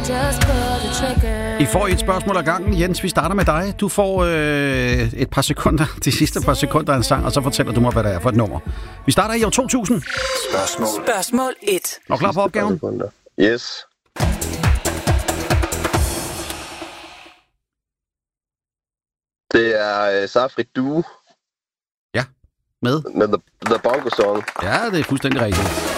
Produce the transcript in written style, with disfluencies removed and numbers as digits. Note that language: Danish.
I får et spørgsmål ad gangen. Jens, vi starter med dig. Du får et par sekunder, de sidste par sekunder af en sang, og så fortæller du mig, hvad det er for et nummer. Vi starter i år 2000. Spørgsmål 1. Er du klar på opgaven? Yes. Det er Safri Duo. Ja, med The Bongo Song. Ja, det er fuldstændig rigtigt.